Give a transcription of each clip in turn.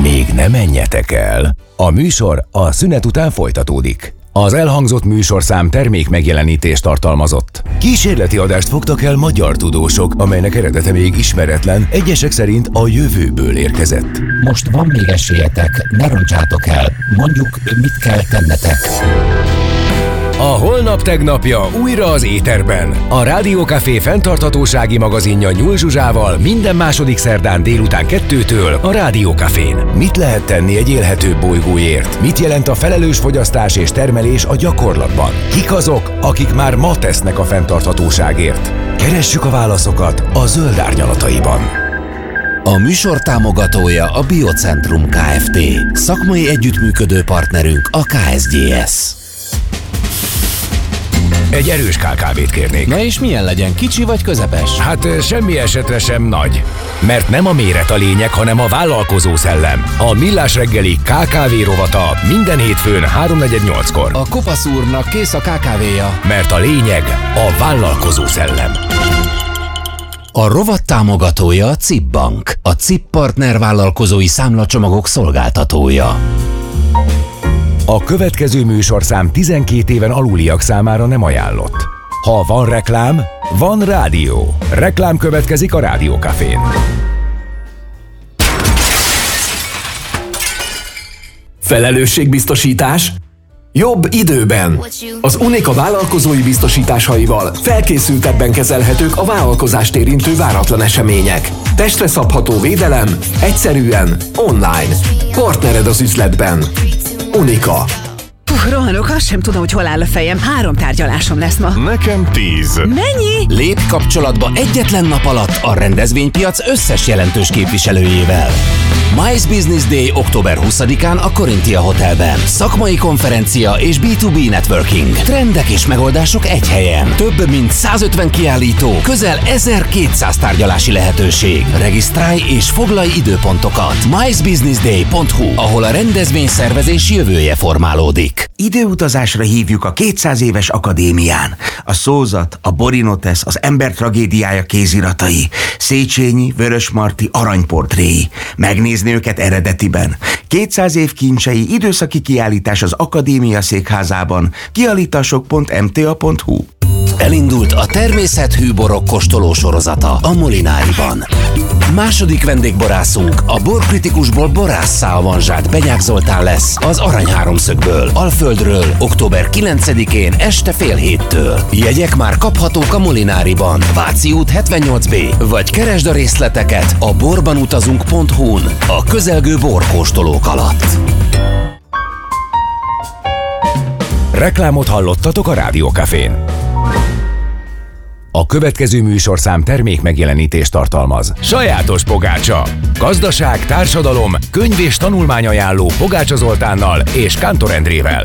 Még ne menjetek el! A műsor a szünet után folytatódik. Az elhangzott műsorszám termék megjelenítést tartalmazott. Kísérleti adást fogtak el magyar tudósok, amelynek eredete még ismeretlen, egyesek szerint a jövőből érkezett. Most van még esélyetek, ne roncsátok el. Mondjuk, mit kell tennetek. A holnap tegnapja újra az éterben. A Rádió Café fenntarthatósági magazinja Nyúl Zsuzsával minden második szerdán délután 2-től a Rádió Cafén. Mit lehet tenni egy élhetőbb bolygóért? Mit jelent a felelős fogyasztás és termelés a gyakorlatban? Kik azok, akik már ma tesznek a fenntarthatóságért? Keressük a válaszokat a Zöld Árnyalataiban. A műsor támogatója a Biocentrum Kft. Szakmai együttműködő partnerünk a KSGS. Egy erős KKV-t kérnék. Na és milyen legyen, kicsi vagy közepes? Hát semmi esetre sem nagy. Mert nem a méret a lényeg, hanem a vállalkozó szellem. A Millás reggeli KKV rovata minden hétfőn 3:48-kor. A Kopasz úrnak kész a KKV-ja. Mert a lényeg a vállalkozó szellem. A rovat támogatója a CIP Bank, a CIP Partner vállalkozói számlacsomagok szolgáltatója. A következő műsorszám 12 éven aluliak számára nem ajánlott. Ha van reklám, van rádió. Reklám következik a Rádió Cafén. Felelősségbiztosítás? Jobb időben. Az Unica vállalkozói biztosításaival felkészültebben kezelhetők a vállalkozást érintő váratlan események. Testre szabható védelem, egyszerűen, online. Partnered az üzletben. Unica. Rohanok, azt sem tudom, hogy hol áll a fejem. 3 tárgyalásom lesz ma. Nekem 10. Mennyi? Lépj kapcsolatba egyetlen nap alatt a rendezvénypiac összes jelentős képviselőjével. MICE Business Day október 20-án a Corinthia Hotelben. Szakmai konferencia és B2B networking. Trendek és megoldások egy helyen. Több mint 150 kiállító, közel 1200 tárgyalási lehetőség. Regisztrálj és foglalj időpontokat. micebusinessday.hu, ahol a rendezvényszervezés jövője formálódik. Időutazásra hívjuk a 200 éves akadémián. A Szózat, a Borinotesz, az ember tragédiája kéziratai, Széchenyi, Vörösmarty aranyportréi. Megnézni őket eredetiben. 200 év kincsei időszaki kiállítás az Akadémia székházában. Kiállítások.mta.hu. Elindult a természethű borok kóstoló sorozata a Molináriban. Második vendégborászunk a borkritikusból borásszá avanzsált Benyák Zoltán lesz az Arany Háromszögből, Alföldről, október 9-én este fél 7-től. Jegyek már kaphatók a Molináriban, Váci út 78B, vagy keresd a részleteket a borbanutazunk.hu-n a közelgő borkóstolók alatt. Reklámot hallottatok a Rádió Cafén. A következő műsorszám termék megjelenítést tartalmaz. Sajátos pogácsa. Gazdaság, társadalom, könyv és tanulmányajánló Pogácsa Zoltánnal és Kántor Endrével.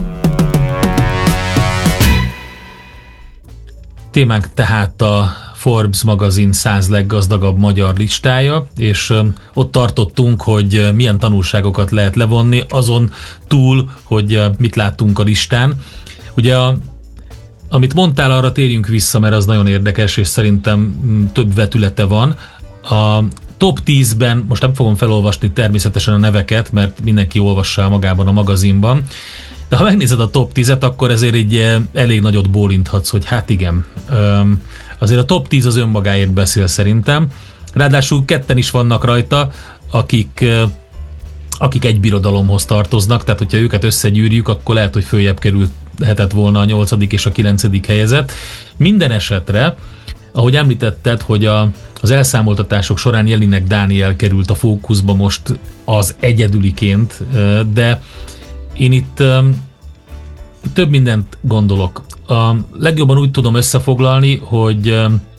Témánk tehát a Forbes magazin 100 leggazdagabb magyar listája, és ott tartottunk, hogy milyen tanulságokat lehet levonni, azon túl, hogy mit láttunk a listán. Ugye amit mondtál, arra térjünk vissza, mert az nagyon érdekes, és szerintem több vetülete van. A top 10-ben, most nem fogom felolvasni természetesen a neveket, mert mindenki olvassa magában a magazinban, de ha megnézed a top 10-et, akkor ezért egy elég nagyot bólinthatsz, hogy hát igen, azért a top 10 az önmagáért beszél szerintem. Ráadásul ketten is vannak rajta, akik egy birodalomhoz tartoznak, tehát hogyha őket összegyűrjük, akkor lehet, hogy följebb kerülhetett volna a 8. és a 9. helyezett. Minden esetre, ahogy említetted, hogy az elszámoltatások során Jelinek Dániel került a fókuszba most az egyedüliként, de én itt több mindent gondolok. A legjobban úgy tudom összefoglalni, hogy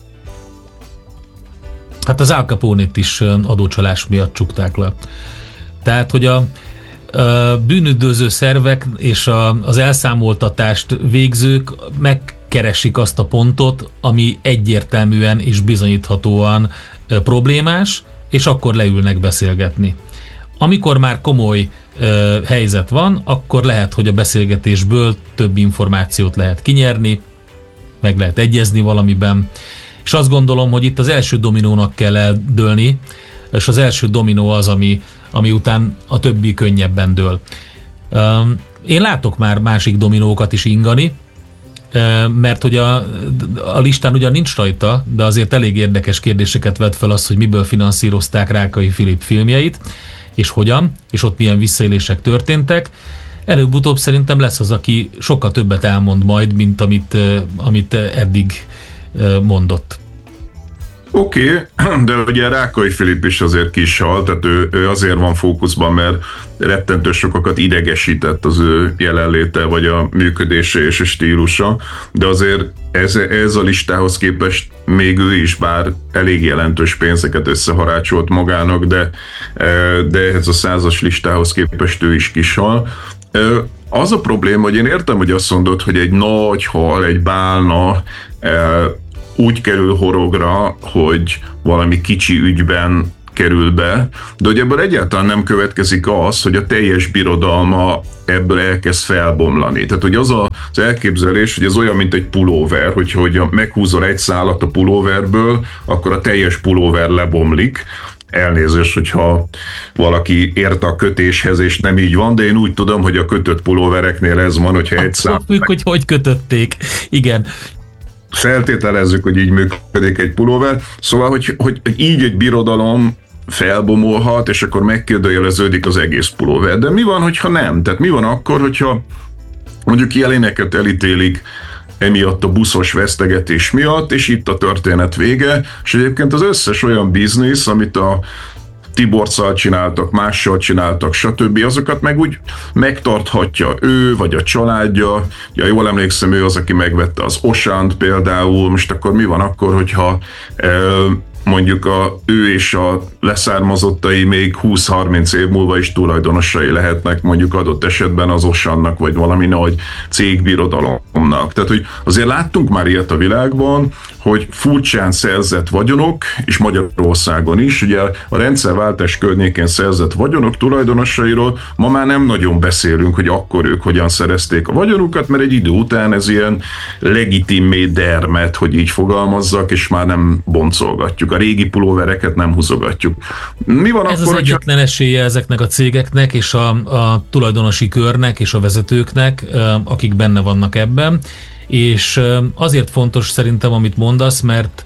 hát az Al Capone-t is adócsalás miatt csukták le. Tehát, hogy a bűnüldöző szervek és az elszámoltatást végzők megkeresik azt a pontot, ami egyértelműen és bizonyíthatóan problémás, és akkor leülnek beszélgetni. Amikor már komoly helyzet van, akkor lehet, hogy a beszélgetésből több információt lehet kinyerni, meg lehet egyezni valamiben, és azt gondolom, hogy itt az első dominónak kell eldőlni, és az első dominó az, ami után a többi könnyebben dől. Én látok már másik dominókat is ingani, mert hogy a listán ugyan nincs rajta, de azért elég érdekes kérdéseket vet fel az, hogy miből finanszírozták Rákai Filip filmjeit, és hogyan, és ott milyen visszaélések történtek. Előbb-utóbb szerintem lesz az, aki sokkal többet elmond majd, mint amit eddig mondott. Oké, de ugye Rákai Filip is azért kishalt, tehát ő azért van fókuszban, mert rettentő sokakat idegesített az ő jelenléte, vagy a működése és a stílusa, de azért ez a listához képest még ő is, bár elég jelentős pénzeket összeharácsolt magának, de ez a 100-as listához képest ő is kishal. Az a probléma, hogy én értem, hogy azt mondod, hogy egy nagy hal, egy bálna úgy kerül horogra, hogy valami kicsi ügyben kerül be, de hogy ebből egyáltalán nem következik az, hogy a teljes birodalma ebből elkezd felbomlani. Tehát, hogy az az elképzelés, hogy ez olyan, mint egy pulóver, hogy meghúzol egy szálat a pulóverből, akkor a teljes pulóver lebomlik. Elnézést, hogyha valaki ért a kötéshez, és nem így van, de én úgy tudom, hogy a kötött pulóvereknél ez van, hogyha egy szál... hogy kötötték, igen. Feltételezzük, hogy így működik egy pulóver. Szóval, hogy így egy birodalom felbomolhat, és akkor megkérdőjeleződik az egész pulóver. De mi van, hogyha nem? Tehát mi van akkor, hogyha mondjuk Jelineket elítélik emiatt a buszos vesztegetés miatt, és itt a történet vége, és egyébként az összes olyan biznisz, amit a Tiborccal csináltak, mással csináltak, stb. Azokat meg úgy megtarthatja ő, vagy a családja. Ja, jól emlékszem, ő az, aki megvette az Osant például. Most akkor mi van akkor, hogyha mondjuk ő és a leszármazottai még 20-30 év múlva is tulajdonosai lehetnek mondjuk adott esetben az Osannak, vagy valami nagy cégbirodalomnak. Tehát, hogy azért láttunk már ilyet a világban, hogy furcsán szerzett vagyonok, és Magyarországon is, ugye a rendszerváltás környékén szerzett vagyonok tulajdonosairól ma már nem nagyon beszélünk, hogy akkor ők hogyan szerezték a vagyonukat, mert egy idő után ez ilyen legitimé dermet, hogy így fogalmazzak, és már nem boncolgatjuk. A régi pulóvereket nem húzogatjuk. Mi van ez akkor, az egyetlen esélye ezeknek a cégeknek, és a tulajdonosi körnek, és a vezetőknek, akik benne vannak ebben. És azért fontos szerintem, amit mondasz, mert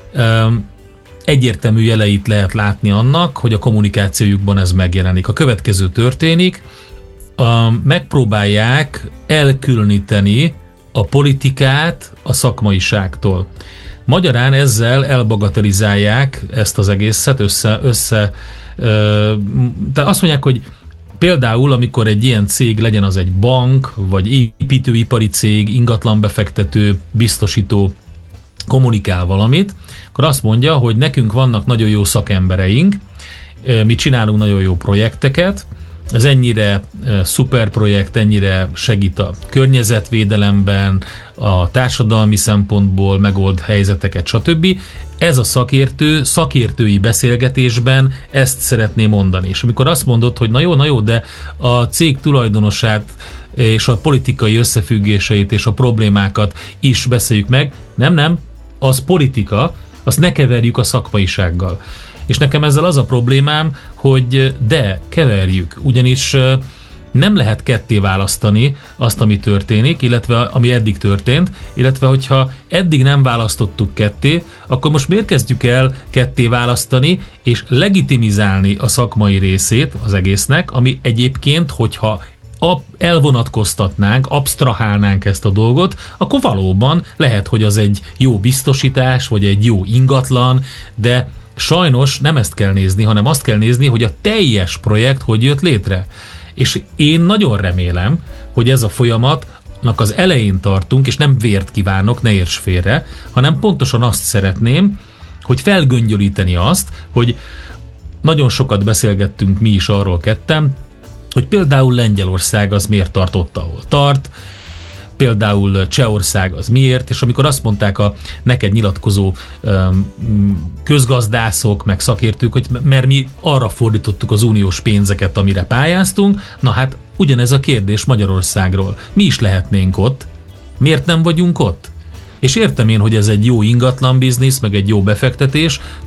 egyértelmű jeleit lehet látni annak, hogy a kommunikációjukban ez megjelenik. A következő történik, megpróbálják elkülöníteni a politikát a szakmaiságtól. Magyarán ezzel elbagatelizálják ezt az egészet, de azt mondják, hogy például, amikor egy ilyen cég, legyen az egy bank, vagy építőipari cég, ingatlanbefektető, biztosító kommunikál valamit, akkor azt mondja, hogy nekünk vannak nagyon jó szakembereink, mi csinálunk nagyon jó projekteket, ez ennyire szuper projekt, ennyire segít a környezetvédelemben, a társadalmi szempontból megold helyzeteket, stb. Ez a szakértői beszélgetésben ezt szeretné mondani. És amikor azt mondod, hogy na jó, de a cég tulajdonosát és a politikai összefüggéseit és a problémákat is beszéljük meg, nem, az politika, azt ne keverjük a szakmaisággal. És nekem ezzel az a problémám, hogy de keverjük, ugyanis nem lehet ketté választani azt, ami történik, illetve ami eddig történt, illetve hogyha eddig nem választottuk ketté, akkor most miért kezdjük el ketté választani, és legitimizálni a szakmai részét az egésznek, ami egyébként, hogyha elvonatkoztatnánk, absztrahálnánk ezt a dolgot, akkor valóban lehet, hogy az egy jó biztosítás, vagy egy jó ingatlan, de sajnos nem ezt kell nézni, hanem azt kell nézni, hogy a teljes projekt hogy jött létre. És én nagyon remélem, hogy ez a folyamatnak az elején tartunk, és nem vért kívánok, ne érts félre, hanem pontosan azt szeretném, hogy felgöngyölíteni azt, hogy nagyon sokat beszélgettünk mi is arról ketten, hogy például Lengyelország az miért tart ott, ahol tart, például Csehország az miért, és amikor azt mondták a neked nyilatkozó közgazdászok, meg szakértők, hogy mert mi arra fordítottuk az uniós pénzeket, amire pályáztunk, na hát ugyanez a kérdés Magyarországról. Mi is lehetnénk ott, miért nem vagyunk ott? És értem én, hogy ez egy jó ingatlan biznisz, meg egy jó befektetés, csak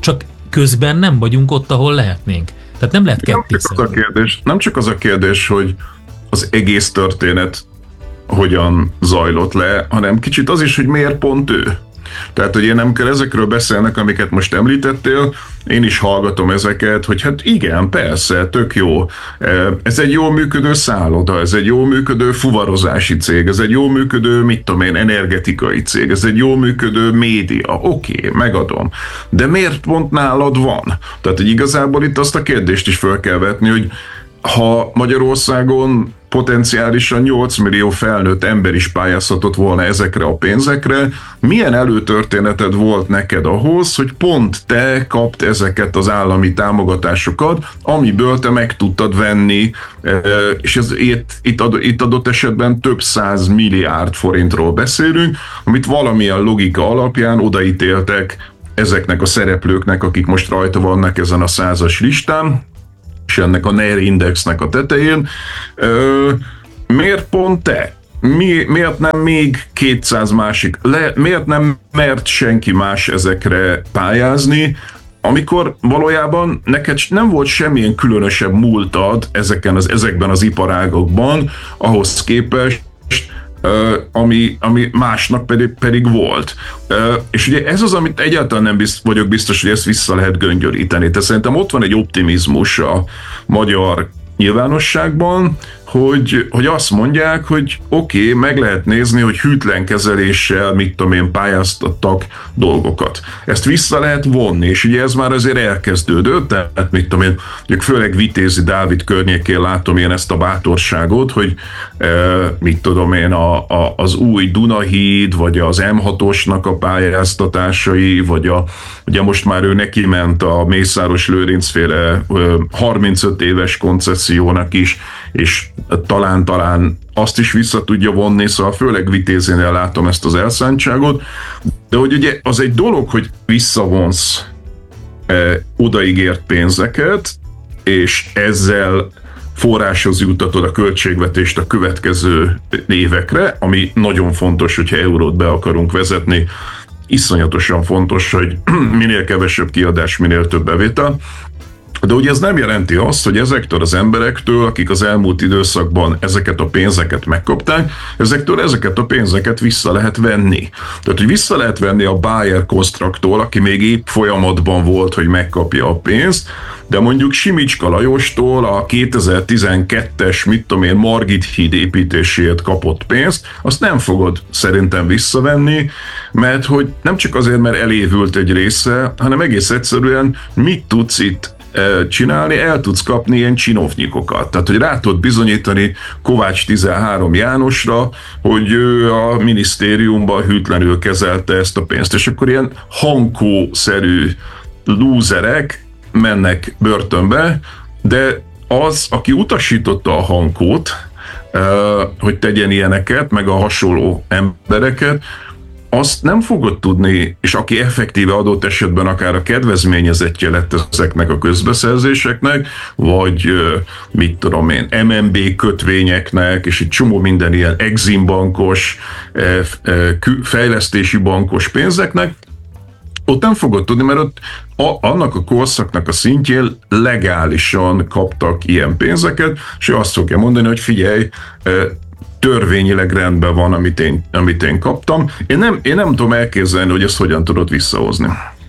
közben nem vagyunk ott, ahol lehetnénk. Tehát nem lehet kettészedni. Nem csak az a kérdés, hogy az egész történet hogyan zajlott le, hanem kicsit az is, hogy miért pont ő. Tehát, hogy én amikor ezekről beszélnek, amiket most említettél, én is hallgatom ezeket, hogy hát igen, persze, tök jó. Ez egy jól működő szálloda, ez egy jól működő fuvarozási cég, ez egy jól működő, mit tudom én, energetikai cég, ez egy jól működő média. Oké, megadom. De miért pont nálad van? Tehát, hogy igazából itt azt a kérdést is fel kell vetni, hogy ha Magyarországon potenciálisan 8 millió felnőtt ember is pályázhatott volna ezekre a pénzekre, milyen előtörténeted volt neked ahhoz, hogy pont te kapt ezeket az állami támogatásokat, amiből te meg tudtad venni, és ez itt adott esetben több 100 milliárd forintról beszélünk, amit valamilyen logika alapján odaítéltek ezeknek a szereplőknek, akik most rajta vannak ezen a 100-as listán, és ennek a NER indexnek a tetején. Miért pont te? Miért nem még 200 másik? Miért nem mert senki más ezekre pályázni, amikor valójában neked nem volt semmilyen különösebb múltad ezekben az iparágokban, ahhoz képest, ami másnak pedig volt. És ugye ez az, amit egyáltalán nem vagyok biztos, hogy ezt vissza lehet göngyölíteni. Tehát szerintem ott van egy optimizmus a magyar nyilvánosságban, hogy azt mondják, hogy oké, meg lehet nézni, hogy hűtlen kezeléssel, mit tudom én, pályáztattak dolgokat. Ezt vissza lehet vonni, és ugye ez már azért elkezdődött, tehát mit tudom én, főleg Vitézi Dávid környékén látom én ezt a bátorságot, hogy mit tudom én, az új Dunahíd, vagy az M6-osnak a pályáztatásai, vagy ugye most már ő neki ment a Mészáros Lőrinc féle 35 éves koncessziónak is, és talán azt is vissza tudja vonni, szóval főleg Vitézénél látom ezt az elszántságot, de hogy ugye az egy dolog, hogy visszavonsz odaígért pénzeket, és ezzel forráshoz juttatod a költségvetést a következő évekre, ami nagyon fontos, hogyha eurót be akarunk vezetni, iszonyatosan fontos, hogy minél kevesebb kiadás, minél több bevétel. De ugye ez nem jelenti azt, hogy ezektől az emberektől, akik az elmúlt időszakban ezeket a pénzeket megkapták, ezektől ezeket a pénzeket vissza lehet venni. Tehát, hogy vissza lehet venni a Bayer Constructtól, aki még épp folyamatban volt, hogy megkapja a pénzt, de mondjuk Simicska Lajostól a 2012-es, mit tudom én, Margit híd építéséért kapott pénzt, azt nem fogod szerintem visszavenni, mert hogy nem csak azért, mert elévült egy része, hanem egész egyszerűen mit tudsz itt csinálni, el tudsz kapni ilyen csinovnyikokat. Tehát, hogy rá tudod bizonyítani Kovács 13 Jánosra, hogy ő a minisztériumban hűtlenül kezelte ezt a pénzt, és akkor ilyen hankó-szerű lúzerek mennek börtönbe, de az, aki utasította a hankót, hogy tegyen ilyeneket, meg a hasonló embereket, azt nem fogod tudni, és aki effektíve adott esetben akár a kedvezményezettje lett ezeknek a közbeszerzéseknek, vagy mit tudom én, MNB kötvényeknek, és egy csomó minden ilyen Exim bankos, fejlesztési bankos pénzeknek, ott nem fogod tudni, mert ott annak a korszaknak a szintjén legálisan kaptak ilyen pénzeket, és azt fogja mondani, hogy figyelj, törvényileg rendben van, amit én kaptam. Én nem tudom elképzelni, hogy ezt hogyan tudod visszahozni.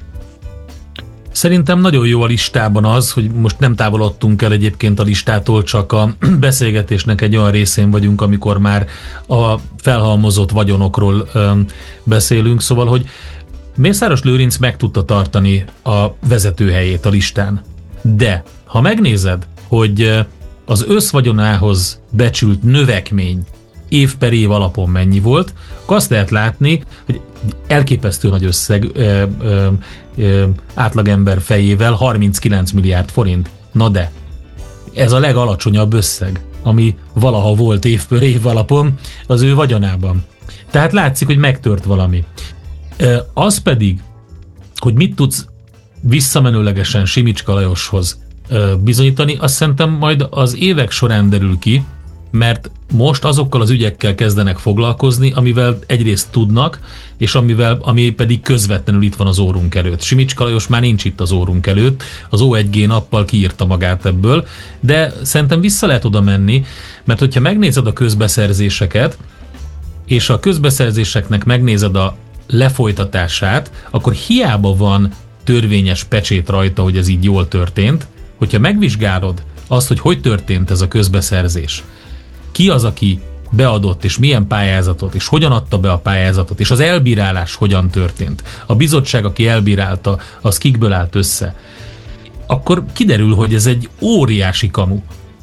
Szerintem nagyon jó a listában az, hogy most nem távolodtunk el egyébként a listától, csak a beszélgetésnek egy olyan részén vagyunk, amikor már a felhalmozott vagyonokról beszélünk, szóval, hogy Mészáros Lőrinc meg tudta tartani a vezetőhelyét a listán. De ha megnézed, hogy az összvagyonához becsült növekmény év per év alapon mennyi volt, akkor azt lehet látni, hogy elképesztő nagy összeg átlagember fejével 39 milliárd forint. Na de, ez a legalacsonyabb összeg, ami valaha volt év per év alapon az ő vagyonában. Tehát látszik, hogy megtört valami. Az pedig, hogy mit tudsz visszamenőlegesen Simicska Lajoshoz bizonyítani, azt szerintem majd az évek során derül ki, mert most azokkal az ügyekkel kezdenek foglalkozni, amivel egyrészt tudnak, és ami pedig közvetlenül itt van az órunk előtt. Simicska Lajos már nincs itt az órunk előtt, az O1G nappal kiírta magát ebből, de szerintem vissza lehet oda menni, mert hogyha megnézed a közbeszerzéseket, és a közbeszerzéseknek megnézed a lefolytatását, akkor hiába van törvényes pecsét rajta, hogy ez így jól történt, hogyha megvizsgálod azt, hogy történt ez a közbeszerzés, ki az, aki beadott, és milyen pályázatot, és hogyan adta be a pályázatot, és az elbírálás hogyan történt, a bizottság, aki elbírálta, az kikből állt össze, akkor kiderül, hogy ez egy óriási kamu.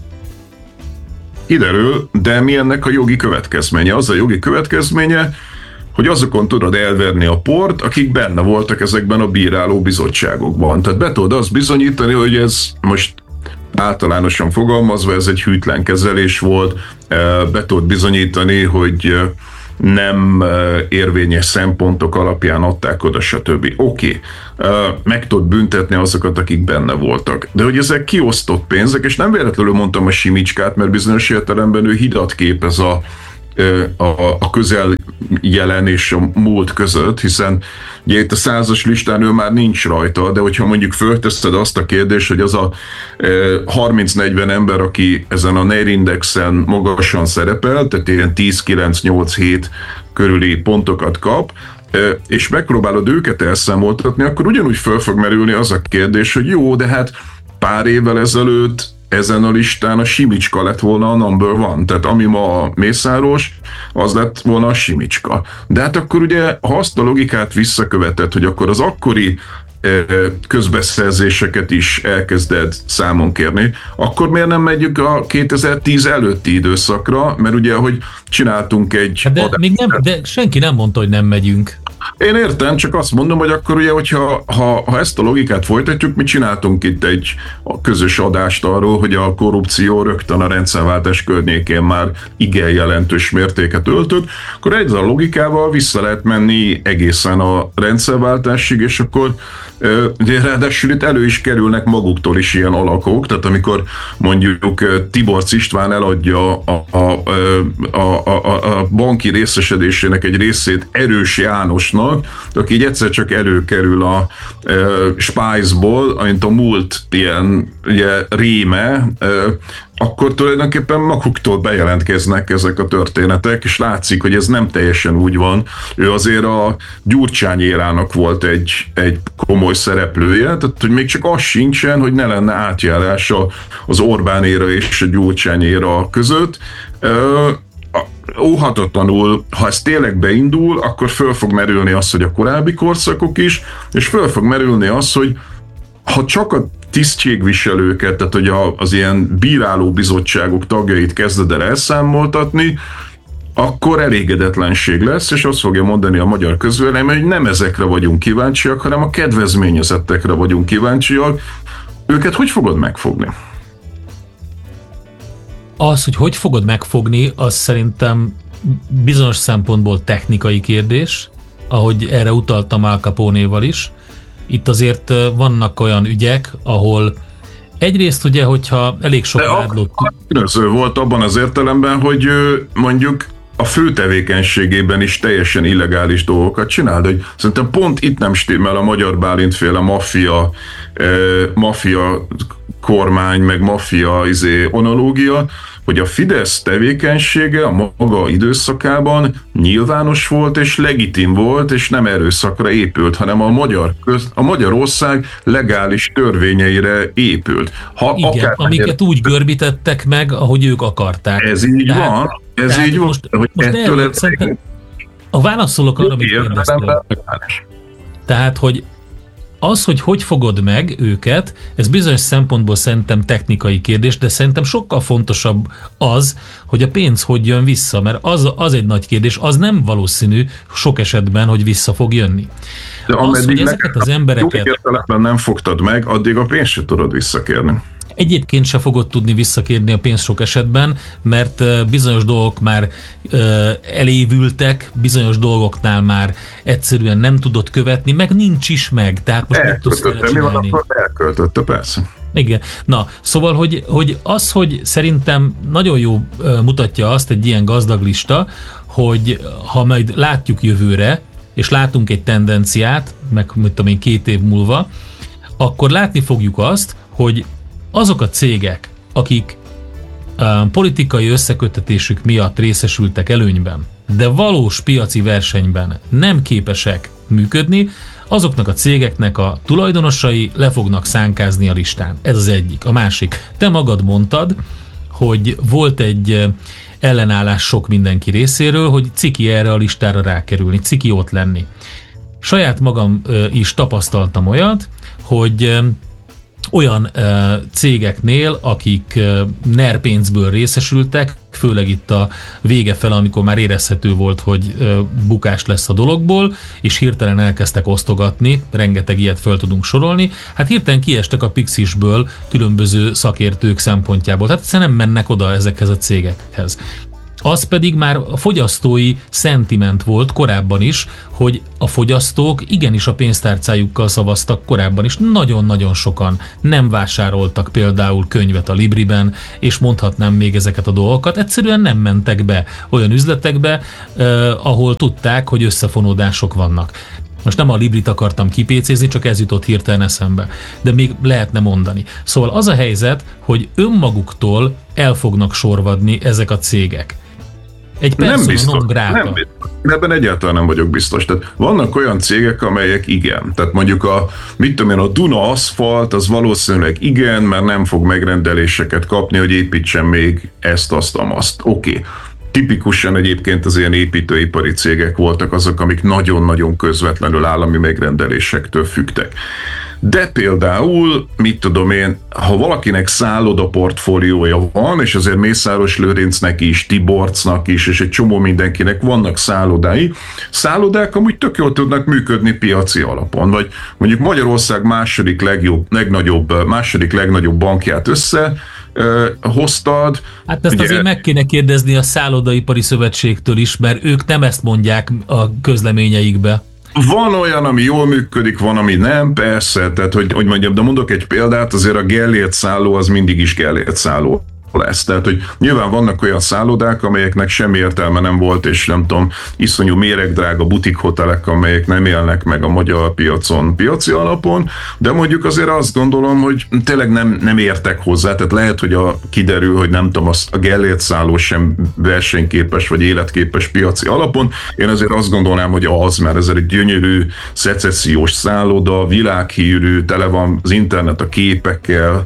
Kiderül, de mi ennek a jogi következménye? Az a jogi következménye, hogy azokon tudod elverni a port, akik benne voltak ezekben a bíráló bizottságokban. Tehát be tudod azt bizonyítani, hogy ez most általánosan fogalmazva, ez egy hűtlen kezelés volt, be tudod bizonyítani, hogy nem érvényes szempontok alapján adták oda, stb. Oké, meg tudod büntetni azokat, akik benne voltak. De hogy ezek kiosztott pénzek, és nem véletlenül mondtam a Simicskát, mert bizonyos értelemben ő hidat képez a közeljelen és a múlt között, hiszen ugye itt a 100-as listán ő már nincs rajta, de hogyha mondjuk fölteszed azt a kérdést, hogy az a 30-40 ember, aki ezen a NER indexen magasan szerepel, tehát ilyen 10-9-8-7 körüli pontokat kap, és megpróbálod őket elszámoltatni, akkor ugyanúgy föl fog merülni az a kérdés, hogy jó, de hát pár évvel ezelőtt ezen a listán a Simicska lett volna a number one, tehát ami ma a Mészáros, az lett volna a Simicska. De hát akkor ugye, ha azt a logikát visszaköveted, hogy akkor az akkori közbeszerzéseket is elkezded számon kérni, akkor miért nem megyünk a 2010 előtti időszakra, mert ugye, hogy csináltunk egy... De senki nem mondta, hogy nem megyünk. Én értem, csak azt mondom, hogy akkor ugye, hogyha ezt a logikát folytatjuk, mi csináltunk itt egy közös adást arról, hogy a korrupció rögtön a rendszerváltás környékén már igen jelentős mértéket öltött, akkor ezzel a logikával vissza lehet menni egészen a rendszerváltásig, és akkor de ráadásul itt elő is kerülnek maguktól is ilyen alakok, tehát amikor mondjuk Tiborcs István eladja a banki részesedésének egy részét Erős Jánosnak, aki így egyszer csak előkerül a Spice-ból, amint a múlt ilyen ugye, réme, akkor tulajdonképpen maguktól bejelentkeznek ezek a történetek, és látszik, hogy ez nem teljesen úgy van. Ő azért a Gyurcsány érának volt egy komoly szereplője, tehát hogy még csak az sincsen, hogy ne lenne átjárása az Orbán éra és a Gyurcsány éra között. Óhatatlanul, ha ez tényleg beindul, akkor föl fog merülni az, hogy a korábbi korszakok is, és föl fog merülni az, hogy ha csak a tisztségviselőket, tehát hogy az ilyen bíráló bizottságok tagjait kezded el elszámoltatni, akkor elégedetlenség lesz, és azt fogja mondani a magyar közvélemény, hogy nem ezekre vagyunk kíváncsiak, hanem a kedvezményezettekre vagyunk kíváncsiak. Őket hogy fogod megfogni? Az, hogy fogod megfogni, az szerintem bizonyos szempontból technikai kérdés, ahogy erre utaltam Al Capone-val is. Itt azért vannak olyan ügyek, ahol egyrészt ugye, hogyha elég sok vádlott... Különböző volt abban az értelemben, hogy mondjuk a fő tevékenységében is teljesen illegális dolgokat csinál, de hogy szerintem pont itt nem stimmel a Magyar Bálintféle maffia kormány, meg maffia analógia, hogy a Fidesz tevékenysége a maga időszakában nyilvános volt és legitim volt, és nem erőszakra épült, hanem a Magyarország legális törvényeire épült. Igen, amiket úgy görbítettek meg, ahogy ők akarták. Ez így van. Ez így van. Most a válaszolok arra, amit kérdeztél. Tehát, hogy az, hogy fogod meg őket, ez bizonyos szempontból szerintem technikai kérdés, de szerintem sokkal fontosabb az, hogy a pénz hogy jön vissza, mert az egy nagy kérdés, az nem valószínű sok esetben, hogy vissza fog jönni. De ameddig ezeket az embereket nem fogtad meg, addig a pénzt se tudod visszakérni. Egyébként se fogod tudni visszakérni a pénzt sok esetben, mert bizonyos dolgok már elévültek, bizonyos dolgoknál már egyszerűen nem tudod követni, meg nincs is meg. Tehát most mit tudsz csinálni? Mi van, akkor elköltötte, persze. Igen. Na, szóval, hogy szerintem nagyon jó mutatja azt egy ilyen gazdag lista, hogy ha majd látjuk jövőre, és látunk egy tendenciát, meg mit tudom én 2 év múlva, akkor látni fogjuk azt, hogy azok a cégek, akik politikai összeköttetésük miatt részesültek előnyben, de valós piaci versenyben nem képesek működni, azoknak a cégeknek a tulajdonosai le fognak szánkázni a listán. Ez az egyik. A másik. Te magad mondtad, hogy volt egy ellenállás sok mindenki részéről, hogy ciki erre a listára rákerülni, ciki ott lenni. Saját magam is tapasztaltam olyat, hogy olyan cégeknél, akik NER pénzből részesültek, főleg itt a vége fel, amikor már érezhető volt, hogy bukás lesz a dologból, és hirtelen elkezdtek osztogatni, rengeteg ilyet föl tudunk sorolni, hát hirtelen kiestek a Pixisből különböző szakértők szempontjából, tehát egyszerűen nem mennek oda ezekhez a cégekhez. Az pedig már a fogyasztói szentiment volt korábban is, hogy a fogyasztók igenis a pénztárcájukkal szavaztak korábban is. Nagyon-nagyon sokan nem vásároltak például könyvet a Libriben, és mondhatnám még ezeket a dolgokat. Egyszerűen nem mentek be olyan üzletekbe, ahol tudták, hogy összefonódások vannak. Most nem a Librit akartam kipécézni, csak ez jutott hirtelen eszembe. De még lehetne mondani. Szóval az a helyzet, hogy önmaguktól el fognak sorvadni ezek a cégek. Egy persona non grata. Ebben egyáltalán nem vagyok biztos. Tehát vannak olyan cégek, amelyek igen. Tehát mondjuk a Duna Aszfalt, az valószínűleg igen, mert nem fog megrendeléseket kapni, hogy építsen még ezt, azt. Oké. Tipikusan egyébként az ilyen építőipari cégek voltak azok, amik nagyon-nagyon közvetlenül állami megrendelésektől függtek. De például, mit tudom én, ha valakinek szálloda portfóliója van, és azért Mészáros Lőrincnek is, Tiborcnak is, és egy csomó mindenkinek vannak szállodái, szállodák amúgy tök jól tudnak működni piaci alapon, vagy mondjuk Magyarország második legnagyobb bankját hoztad. Hát ezt azért meg kéne kérdezni a Szállodaipari Szövetségtől is, mert ők nem ezt mondják a közleményeikbe. Van olyan, ami jól működik, van, ami nem, persze, tehát hogy mondjam, de mondok egy példát, azért a Gellért szálló az mindig is Gellért szálló lesz. Tehát, hogy nyilván vannak olyan szállodák, amelyeknek semmi értelme nem volt, és nem tudom, iszonyú méregdrága butikhotelek, amelyek nem élnek meg a magyar piacon piaci alapon, de mondjuk azért azt gondolom, hogy tényleg nem értek hozzá, tehát lehet, hogy kiderül, hogy nem tudom, a Gellért szálló sem versenyképes vagy életképes piaci alapon. Én azért azt gondolnám, hogy mert ez egy gyönyörű, szecessziós szálloda, világhírű, tele van az internet a képekkel,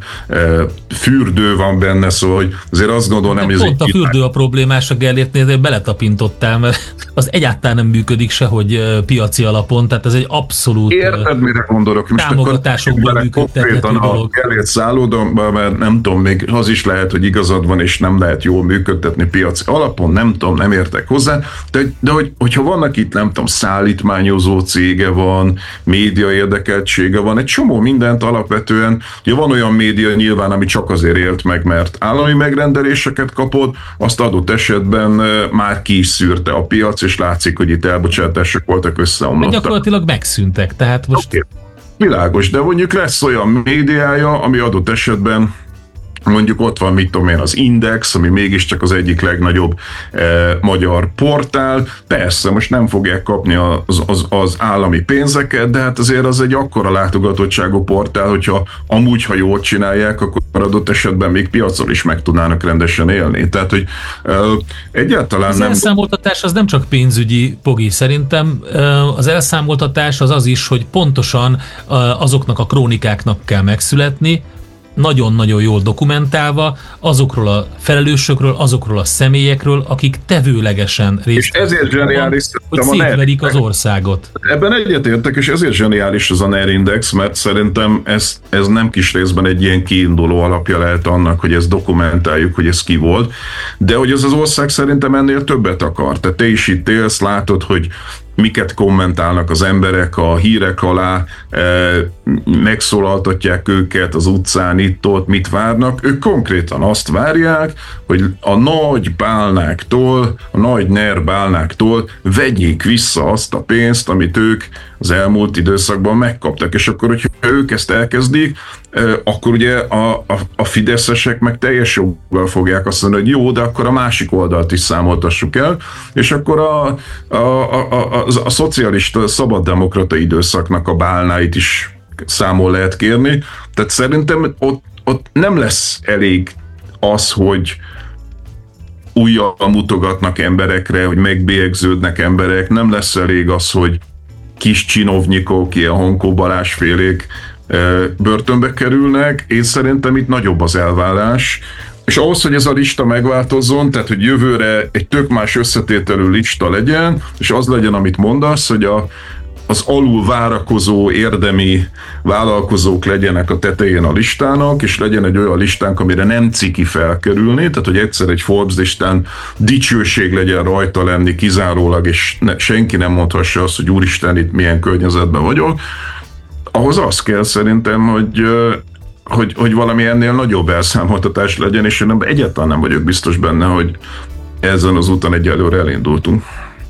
fürdő van benne, szóval hogy azért azt gondolnám, hogy ez pont a fürdő a problémás a Gellértnél, de beletapintottál, mert az egyáltalán nem működik sehogy piaci alapon, tehát ez egy abszolút érted, mire gondolok? Támogatásokból működtethető dolog. A Gellért szállóda, mert nem tudom, még az is lehet, hogy igazad van, és nem lehet jól működtetni piaci alapon, nem tudom, nem értek hozzá, de hogyha vannak itt, nem tudom, szállítmányozó cége van, média érdekeltsége van, egy csomó mindent alapvetően, ugye van olyan média nyilván, ami csak azért élt meg, mert állami megrendeléseket kapott, azt adott esetben már ki is szűrte a piac, és látszik, hogy itt elbocsátások voltak, összeomlottak. Gyakorlatilag megszűntek, tehát most... Okay. Világos, de mondjuk lesz olyan médiája, ami adott esetben mondjuk ott van, mit tudom én, az Index, ami mégiscsak az egyik legnagyobb magyar portál. Persze, most nem fogják kapni az állami pénzeket, de hát azért az egy akkora látogatottságú portál, hogyha amúgy, ha jól csinálják, akkor adott esetben még piacon is meg tudnának rendesen élni. Tehát, hogy egyáltalán az nem... Az elszámoltatás az nem csak pénzügyi, Pogi. Szerintem az elszámoltatás az az is, hogy pontosan azoknak a krónikáknak kell megszületni, nagyon-nagyon jól dokumentálva, azokról a felelősökről, azokról a személyekről, akik tevőlegesen részt vesznek, hogy szétverik az országot. Ebben egyetértek, és ezért zseniális az a NER Index, mert szerintem ez nem kis részben egy ilyen kiinduló alapja lehet annak, hogy ezt dokumentáljuk, hogy ez ki volt, de hogy ez az ország szerintem ennél többet akar. Tehát te is itt élsz, látod, hogy miket kommentálnak az emberek a hírek alá, megszólaltatják őket az utcán, itt-ott, mit várnak. Ők konkrétan azt várják, hogy a nagy bálnáktól, a nagy NER bálnáktól vegyék vissza azt a pénzt, amit ők az elmúlt időszakban megkaptak. És akkor, hogyha ők ezt elkezdik, akkor ugye a fideszesek meg teljes joggal fogják azt mondani, hogy jó, de akkor a másik oldalt is számoltassuk el, és akkor a szocialista, szabaddemokrata időszaknak a bálnáit is számol lehet kérni. Tehát szerintem ott nem lesz elég az, hogy újjal mutogatnak emberekre, hogy megbélyegződnek emberek, nem lesz elég az, hogy kis csinovnyikok, ilyen Hankó Balázs félék börtönbe kerülnek. Én szerintem itt nagyobb az elvárás, és ahhoz, hogy ez a lista megváltozzon, tehát hogy jövőre egy tök más összetételű lista legyen, és az legyen, amit mondasz, hogy az alul várakozó érdemi vállalkozók legyenek a tetején a listának, és legyen egy olyan listánk, amire nem ciki felkerülni, tehát hogy egyszer egy Forbes listán dicsőség legyen rajta lenni kizárólag, és senki nem mondhassa azt, hogy úristen, itt milyen környezetben vagyok. Ahhoz az kell szerintem, hogy valami ennél nagyobb elszámoltatás legyen, és én egyáltalán nem vagyok biztos benne, hogy ezen az úton egyelőre elindultunk.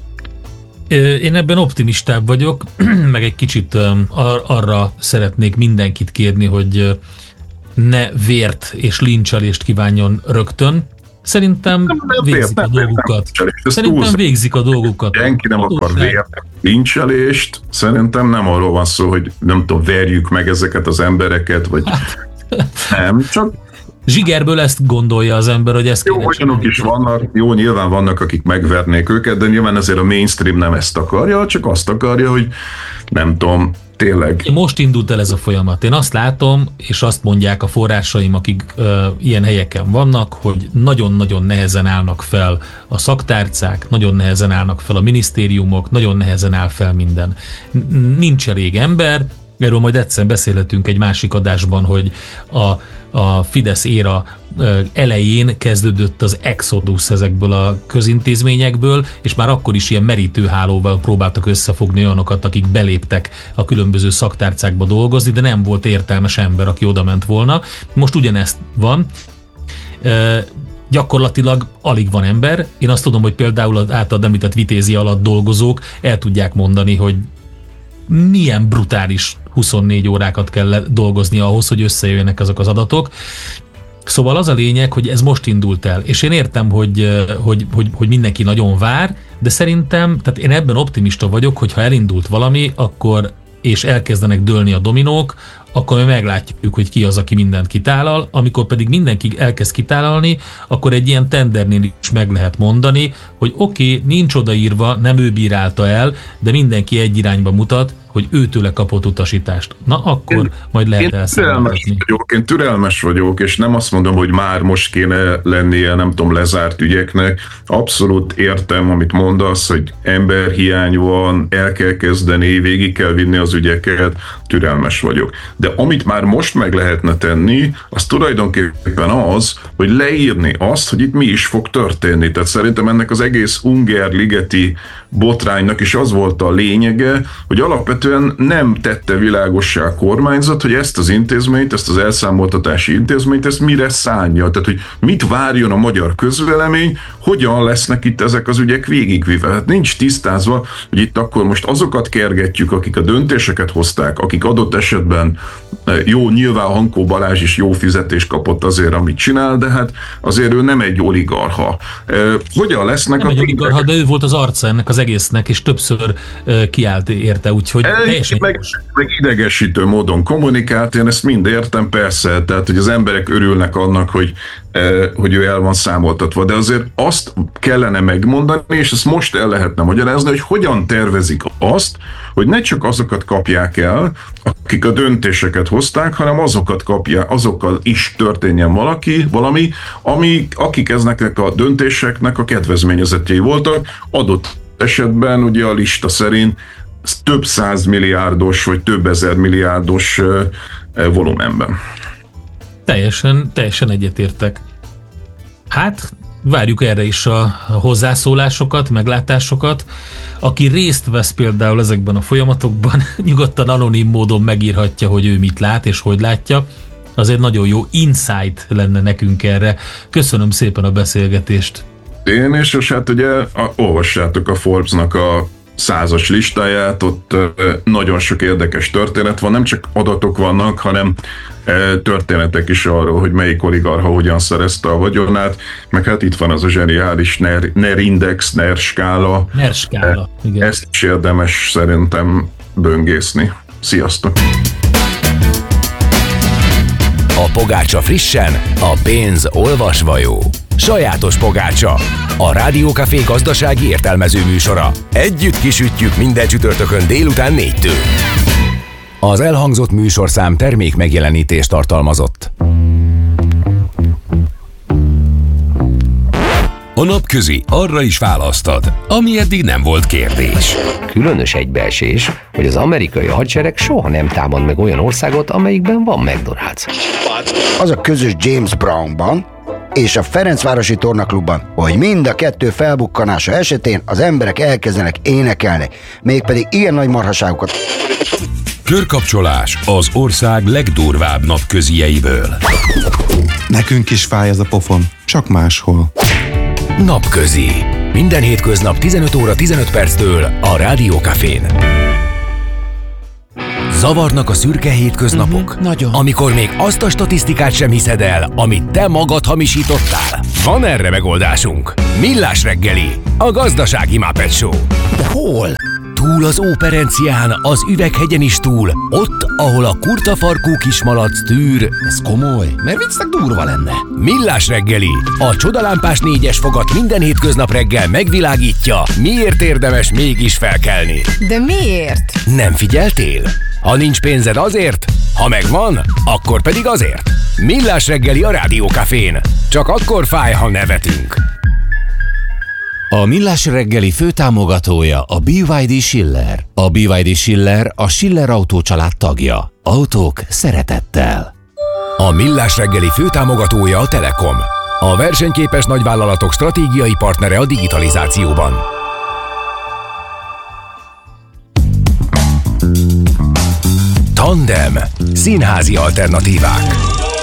Én ebben optimistább vagyok, meg egy kicsit arra szeretnék mindenkit kérni, hogy ne vért és lincselést kívánjon rögtön. Szerintem végzik a dolgukat. Szerintem végzik a dolgukat. Senki nem akar vért, lincselést. Szerintem nem arról van szó, hogy nem tudom, verjük meg ezeket az embereket, vagy nem, csak zsigerből ezt gondolja az ember, hogy ezt jó, olyanok is vannak, jó, nyilván vannak, akik megvernék őket, de nyilván azért a mainstream nem ezt akarja, csak azt akarja, hogy nem tudom, tényleg. Most indult el ez a folyamat. Én azt látom, és azt mondják a forrásaim, akik ilyen helyeken vannak, hogy nagyon-nagyon nehezen állnak fel a szaktárcák, nagyon nehezen állnak fel a minisztériumok, nagyon nehezen áll fel minden. Nincs elég ember, erről majd egyszer beszélhetünk egy másik adásban, hogy a Fidesz éra elején kezdődött az exodus ezekből a közintézményekből, és már akkor is ilyen merítőhálóval próbáltak összefogni olyanokat, akik beléptek a különböző szaktárcákba dolgozni, de nem volt értelmes ember, aki oda ment volna. Most ugyanezt van. Gyakorlatilag alig van ember. Én azt tudom, hogy például az általad említett Vitézi alatt dolgozók el tudják mondani, hogy milyen brutális 24 órákat kell dolgozni ahhoz, hogy összejöjjenek azok az adatok. Szóval az a lényeg, hogy ez most indult el, és én értem, hogy mindenki nagyon vár, de szerintem, tehát én ebben optimista vagyok, hogy ha elindult valami, akkor, és elkezdenek dőlni a dominók, akkor mi meglátjuk, hogy ki az, aki mindent kitálal, amikor pedig mindenki elkezd kitálalni, akkor egy ilyen tendernél is meg lehet mondani, hogy oké, nincs odaírva, nem ő bírálta el, de mindenki egy irányba mutat, hogy őtőle kapott utasítást. Na akkor majd lehet elszámoltatni. Én türelmes vagyok, és nem azt mondom, hogy már most kéne lennie, nem tudom, lezárt ügyeknek. Abszolút értem, amit mondasz, hogy emberhiány van, el kell kezdeni, végig kell vinni az ügyeket, türelmes vagyok. De amit már most meg lehetne tenni, az tulajdonképpen az, hogy leírni azt, hogy itt mi is fog történni. Tehát szerintem ennek az egész Ungern-ligeti botránynak is az volt a lényege, hogy alapvetően nem tette világossá a kormányzat, hogy ezt az intézményt, ezt az elszámoltatási intézményt, ezt mire szánja. Tehát, hogy mit várjon a magyar közvélemény, hogyan lesznek itt ezek az ügyek végigvive. Hát nincs tisztázva, hogy itt akkor most azokat kergetjük, akik a döntéseket hozták, akik adott esetben jó, nyilván Hankó Balázs is jó fizetést kapott azért, amit csinál, de hát azért ő nem egy oligarcha. Hogyan lesznek nem egy oligarcha, de ő volt az arca ennek az egésznek, és többször kiállt érte, úgyhogy teljesen... Meg idegesítő módon kommunikált, én ezt mind értem, persze, tehát hogy az emberek örülnek annak, hogy ő el van számoltatva, de azért azt kellene megmondani, és ezt most el lehetne magyarázni, hogy hogyan tervezik azt, hogy ne csak azokat kapják el, akik a döntéseket hozták, hanem azokat kapják, azokkal is történjen valami, akik eznek a döntéseknek a kedvezményezettjei voltak, adott esetben ugye a lista szerint több 100 milliárdos vagy több 1000 milliárdos volumenben. Teljesen egyetértek. Hát, várjuk erre is a hozzászólásokat, meglátásokat. Aki részt vesz például ezekben a folyamatokban, nyugodtan anonim módon megírhatja, hogy ő mit lát és hogy látja. Azért nagyon jó insight lenne nekünk erre. Köszönöm szépen a beszélgetést. Én és hát ugye olvassátok a Forbes-nak a 100-as listáját, ott nagyon sok érdekes történet van, nem csak adatok vannak, hanem történetek is arról, hogy melyik oligarcha hogyan szerezte a vagyonát, meg hát itt van az a zseniális NER index, NER skála. NER skála, igen. Ezt is érdemes szerintem böngészni. Sziasztok! A pogácsa frissen, a pénz olvasva jó. Sajátos pogácsa. A Rádió Café gazdasági értelmező műsora. Együtt kisütjük minden csütörtökön délután 4-től. Az elhangzott műsorszám termék megjelenítést tartalmazott. A napközi arra is választad, ami eddig nem volt kérdés. Különös egybeesés, hogy az amerikai hadsereg soha nem támad meg olyan országot, amelyikben van McDonald's. Az a közös James Brownban és a Ferencvárosi Tornaklubban, hogy mind a kettő felbukkanása esetén az emberek elkezdenek énekelni, mégpedig ilyen nagy marhaságokat. Körkapcsolás az ország legdurvább napközieiből. Nekünk is fáj ez a pofon, csak máshol. Napközi. Minden hétköznap 15 óra 15 perctől a Rádió Cafén. Zavarnak a szürke hétköznapok? Nagyon. Amikor még azt a statisztikát sem hiszed el, amit te magad hamisítottál? Van erre megoldásunk. Millás reggeli, a gazdasági Muppet Show. De hol? Túl az Óperencián, az Üveghegyen is túl, ott, ahol a kurtafarkú kismalac tűr. Ez komoly, mert viccnek durva lenne. Millás reggeli, a csodalámpás 4-es fogat minden hétköznap reggel megvilágítja, miért érdemes mégis felkelni. De miért? Nem figyeltél? Ha nincs pénzed azért, ha megvan, akkor pedig azért. Millás reggeli a Rádió Cafén. Csak akkor fáj, ha nevetünk. A Millás reggeli főtámogatója a BYD Schiller. A BYD Schiller a Schiller Autó család tagja. Autók szeretettel. A Millás reggeli főtámogatója a Telekom. A versenyképes nagyvállalatok stratégiai partnere a digitalizációban. Tandem. Színházi alternatívák.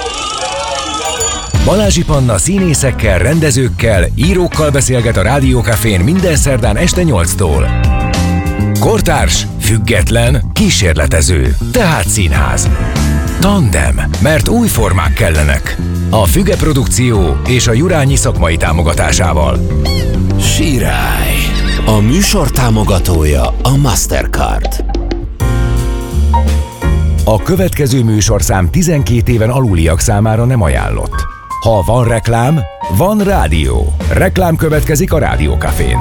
Balázsi Panna színészekkel, rendezőkkel, írókkal beszélget a Rádió Cafén minden szerdán este 8-tól. Kortárs, független, kísérletező, tehát színház. Tandem, mert új formák kellenek. A Füge Produkció és a Jurányi szakmai támogatásával. Sirály. A műsor támogatója a Mastercard. A következő műsorszám 12 éven aluliak számára nem ajánlott. Ha van reklám, van rádió. Reklám következik a Rádió Cafén.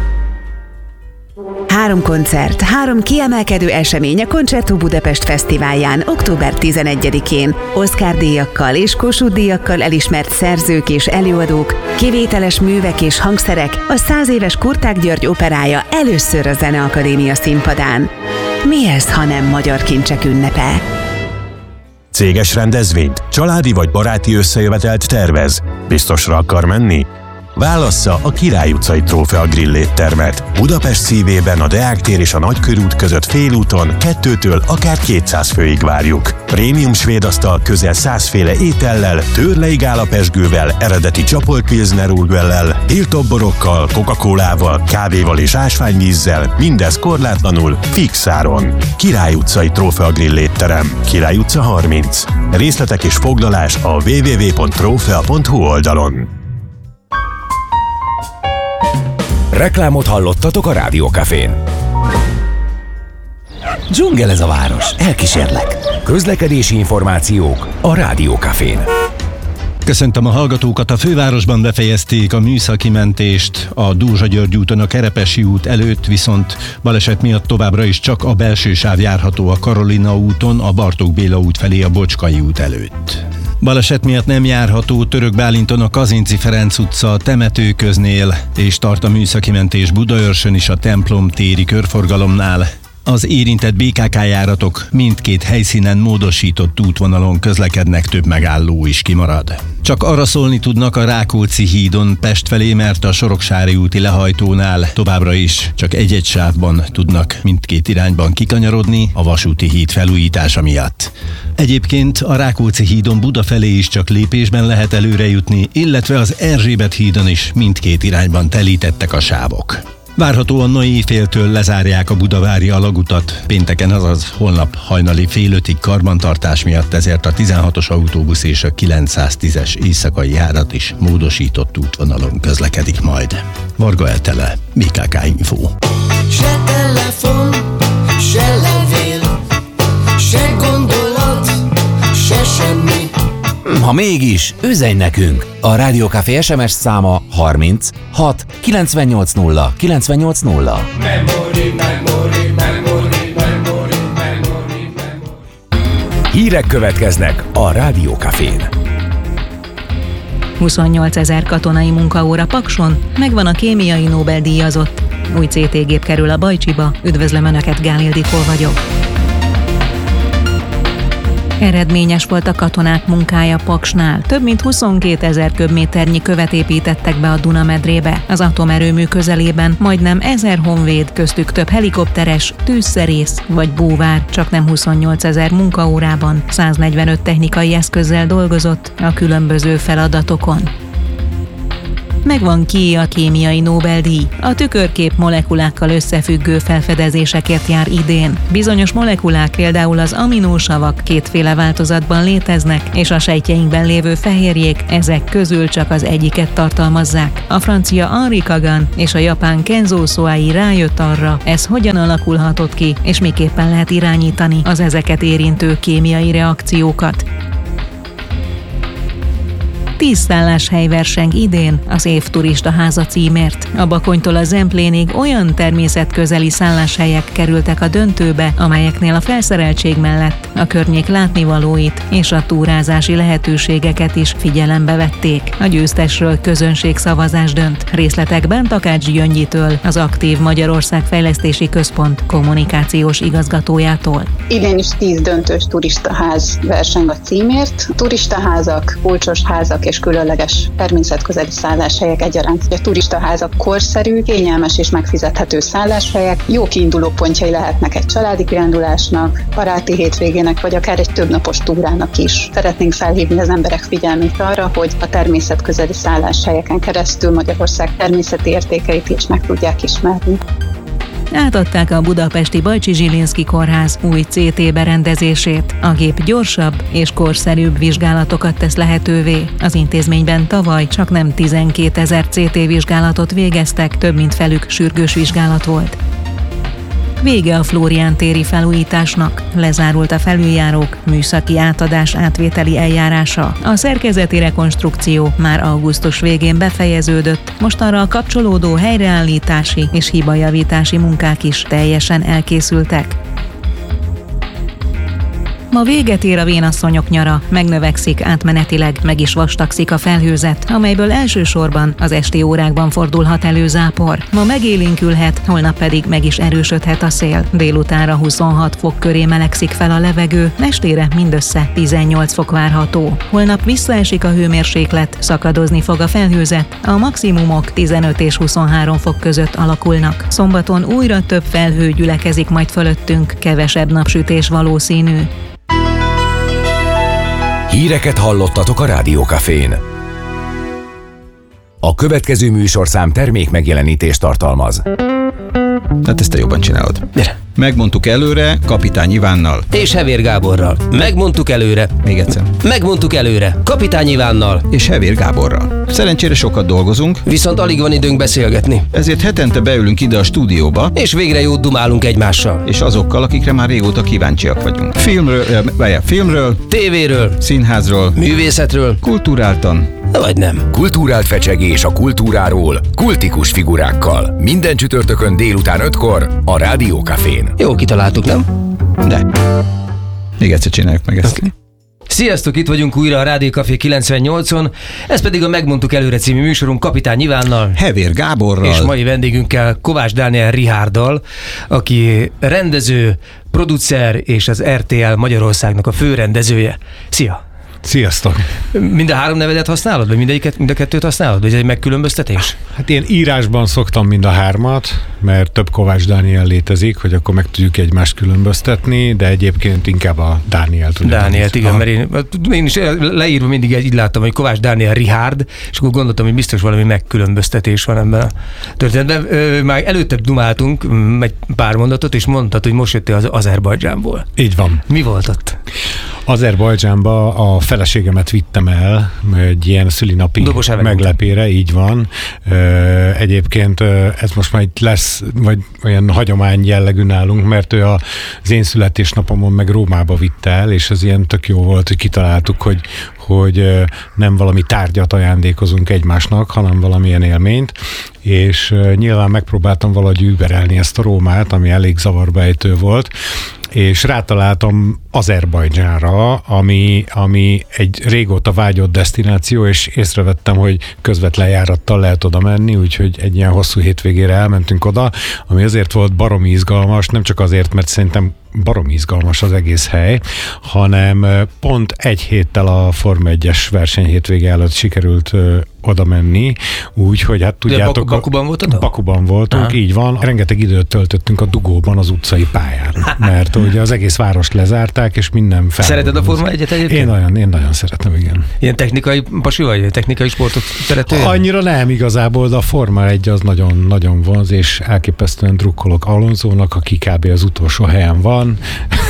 3 koncert, 3 kiemelkedő esemény a Concerto Budapest Fesztiválján október 11-én. Oscar-díjakkal és Kossuth-díjakkal elismert szerzők és előadók, kivételes művek és hangszerek, a 100 éves Kurták György operája először a Zeneakadémia színpadán. Mi ez, ha nem magyar kincsek ünnepe? Céges rendezvényt, családi vagy baráti összejövetelt tervez? Biztosra akar menni? Válassza a Király utcai Trófea Grill éttermet. Budapest szívében a Deák tér és a Nagykörút között félúton 2-től akár 200 főig várjuk. Prémium svéd asztal közel 100 féle étellel, tőrlei gálapezsgővel, eredeti csapolt pilsner urgellel, hilltop-borokkal, Coca-Colával, kávéval és ásványvízzel, mindez korlátlanul, fix áron. Király utcai Trófea Grill étterem, Király utca 30. Részletek és foglalás a www.trofea.hu oldalon. Reklámot hallottatok a Rádió Cafén. Dzsungel ez a város, elkísérlek. Közlekedési információk a Rádió Cafén. Köszöntöm a hallgatókat, a fővárosban befejezték a műszaki mentést, a Dózsa-György úton a Kerepesi út előtt, viszont baleset miatt továbbra is csak a belső sáv járható a Karolina úton, a Bartók Béla út felé a Bocskai út előtt. Baleset miatt nem járható Török Bálinton a Kazinczy Ferenc utca a temetőköznél, és tart a műszaki mentés Budaörsön is a Templom téri körforgalomnál. Az érintett BKK járatok mindkét helyszínen módosított útvonalon közlekednek, több megálló is kimarad. Csak arra szólni tudnak a Rákóczi hídon Pest felé, mert a Soroksári úti lehajtónál továbbra is csak egy-egy sávban tudnak mindkét irányban kikanyarodni a vasúti híd felújítása miatt. Egyébként a Rákóczi hídon Buda felé is csak lépésben lehet előre jutni, illetve az Erzsébet hídon is mindkét irányban telítettek a sávok. Várhatóan ma éjféltől lezárják a budavári alagutat. Pénteken, azaz holnap hajnali fél 5-ig karbantartás miatt, ezért a 16-os autóbusz és a 910-es éjszakai járat is módosított útvonalon közlekedik majd. Varga Eltele, BKK Info. Se telefon, se levél, se gondolat, se semmi. Ha mégis, üzenj nekünk! A Rádió Café SMS száma 30 6 980 980. Hírek következnek a Rádió Cafén. 28 000 katonai munkaóra Pakson, megvan a kémiai Nobel-díjazott. Új CT gép kerül a Bajcsiba. Üdvözlöm Önöket, Gál Ildikó vagyok. Eredményes volt a katonák munkája Paksnál. Több mint 22 000 köbméternyi követ építettek be a Duna-medrébe. Az atomerőmű közelében majdnem 1000 honvéd, köztük több helikopteres, tűzszerész vagy búvár, csak nem 28 000 munkaórában, 145 technikai eszközzel dolgozott a különböző feladatokon. Megvan ki a kémiai Nobel-díj. A tükörkép molekulákkal összefüggő felfedezésekért jár idén. Bizonyos molekulák, például az aminósavak kétféle változatban léteznek, és a sejtjeinkben lévő fehérjék ezek közül csak az egyiket tartalmazzák. A francia Henri Kagan és a japán Kenzo Soai rájött arra, ez hogyan alakulhatott ki, és miképpen lehet irányítani az ezeket érintő kémiai reakciókat. 10 szálláshely verseng idén az év turistaháza címért. A Bakonytól a Zemplénig olyan természetközeli szálláshelyek kerültek a döntőbe, amelyeknél a felszereltség mellett a környék látnivalóit és a túrázási lehetőségeket is figyelembe vették. A győztesről közönségszavazás dönt. Részletekben Takács Gyöngyitől, az Aktív Magyarország Fejlesztési Központ kommunikációs igazgatójától. Idén is 10 döntős turistaház verseng a címért. Turistaházak, kulcsos házak és különleges természetközeli szálláshelyek egyaránt. A turistaházak korszerű, kényelmes és megfizethető szálláshelyek, jó kiinduló pontjai lehetnek egy családi kirándulásnak, baráti hétvégének, vagy akár egy többnapos túrának is. Szeretnénk felhívni az emberek figyelmét arra, hogy a természetközeli szálláshelyeken keresztül Magyarország természeti értékeit is meg tudják ismerni. Átadták a budapesti Bajcsi Zsilinszky Kórház új CT berendezését. A gép gyorsabb és korszerűbb vizsgálatokat tesz lehetővé. Az intézményben tavaly csak nem 12 000 CT vizsgálatot végeztek, több mint felük sürgős vizsgálat volt. Vége a Flórián téri felújításnak. Lezárult a felüljárók műszaki átadás átvételi eljárása. A szerkezeti rekonstrukció már augusztus végén befejeződött, mostanra a kapcsolódó helyreállítási és hibajavítási munkák is teljesen elkészültek. Ma véget ér a vénasszonyok nyara, megnövekszik átmenetileg, meg is vastagszik a felhőzet, amelyből elsősorban az esti órákban fordulhat elő zápor. Ma megélénkülhet, holnap pedig meg is erősödhet a szél. Délutánra 26 fok köré melegszik fel a levegő, estére mindössze 18 fok várható. Holnap visszaesik a hőmérséklet, szakadozni fog a felhőzet, a maximumok 15 és 23 fok között alakulnak. Szombaton újra több felhő gyülekezik majd fölöttünk, kevesebb napsütés valószínű. Híreket hallottatok a Rádió Cafén. A következő műsorszám termék megjelenítést tartalmaz. Hát ezt te jobban csinálod. Megmondtuk előre Kapitány Ivánnal. És Hevér Gáborral. Megmondtuk előre. Még egyszer. Megmondtuk előre. Kapitány Ivánnal. És Hevér Gáborral. Szerencsére sokat dolgozunk. Viszont alig van időnk beszélgetni. Ezért hetente beülünk ide a stúdióba. És végre jót dumálunk egymással. És azokkal, akikre már régóta kíváncsiak vagyunk. Filmről, tévéről, színházról, művészetről, kulturáltan. Vagy nem. Kulturált fecsegés a kultúráról, kultikus figurákkal. Minden csütörtökön délután 5-kor a Rádió Cafén. Jó kitaláltuk, nem? De. Még egyszer csináljuk meg ezt. Okay. Sziasztok, itt vagyunk újra a Rádió Café 98-on, ez pedig a Megmondtuk előre című műsorunk Kapitány Ivánnal, Hevér Gáborral és mai vendégünkkel Kovács Dániel Richárddal, aki rendező, producer és az RTL Magyarországnak a főrendezője. Szia! Sziasztok! Mind a 3 nevedet használod, vagy mind a kettőt használod? Vagy ez egy megkülönböztetés? Hát én írásban szoktam mind a 3-at, mert több Kovács Dániel létezik, hogy akkor meg tudjuk egymást különböztetni, de egyébként inkább a Dánielt. Dánielt, igen, mert én is leírva mindig így láttam, hogy Kovács Dániel Richárd, és akkor gondoltam, hogy biztos valami megkülönböztetés van ebben a történetben. Már előtte dumáltunk egy pár mondatot, és mondtad, hogy most jöttél az Azerbajdzsánból. Így van. Mi volt ott? Azerbajdzsánba a feleségemet vittem el egy ilyen szülinapi meglepére, így van. Egyébként ez most már itt lesz, vagy olyan hagyomány jellegű nálunk, mert ő az én születésnapomon meg Rómába vitte el, és ez ilyen tök jó volt, hogy kitaláltuk, hogy nem valami tárgyat ajándékozunk egymásnak, hanem valamilyen élményt, és nyilván megpróbáltam valahogy überelni ezt a Rómát, ami elég zavarba ejtő volt, és rátaláltam Azerbajdzsánra, ami egy régóta vágyott desztináció, és észrevettem, hogy közvetlen járattal lehet oda menni, úgyhogy egy ilyen hosszú hétvégére elmentünk oda, ami azért volt baromi izgalmas, nem csak azért, mert szerintem baromi izgalmas az egész hely, hanem pont egy héttel a Forma 1-es verseny hétvége előtt sikerült oda menni, úgyhogy hát tudjátok... Bakuban voltatok? Bakuban voltunk, így van. Rengeteg időt töltöttünk a dugóban, az utcai pályán, mert ugye az egész várost lezárták, és minden fel. Szereted a Forma 1-et egyébként? Én nagyon szeretem, igen. Ilyen technikai pasi vagy? Technikai sportok szeretően? Annyira nem igazából, de a Forma 1 az nagyon vonz, és elképesztően drukkolok Alonsónak, aki kb. Az utolsó helyen van.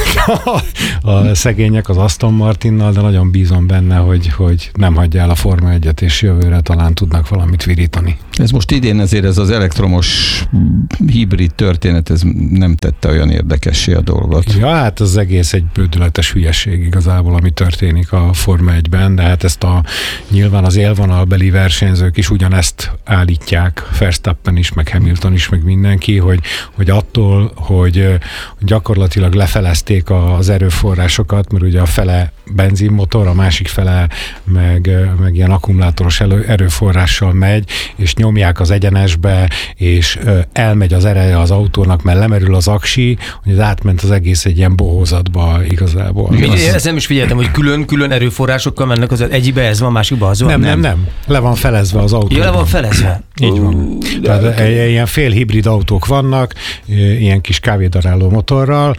A szegények az Aston Martinnal, de nagyon bízom benne, hogy nem hagyja el a Forma 1-et, és jövőre talán tudnak valamit virítani. Ez most idén azért ez az elektromos hibrid történet, ez nem tette olyan érdekessé a dolgot. Ja, hát az egész egy bődületes hülyeség igazából, ami történik a Forma 1-ben, de hát ezt nyilván az élvonalbeli versenyzők is ugyanezt állítják, Verstappen is, meg Hamilton is, meg mindenki, hogy attól, hogy gyakorlatilag lefelezték az erőforrásokat, mert ugye a fele benzinmotor, a másik fele meg ilyen akkumulátoros erőforrással megy, és nyomják az egyenesbe, és elmegy az ereje az autónak, mert lemerül az aksi, hogy ez átment az egész egy ilyen bohózatba igazából. Ezt nem is figyeltem, hogy külön erőforrásokkal mennek az egyikbe, ez van, másikba az van? Nem. Le van felezve az autó. Ja, le van felezve? Így van. Tehát ilyen fél hibrid autók vannak, ilyen kis kávédaráló motorral,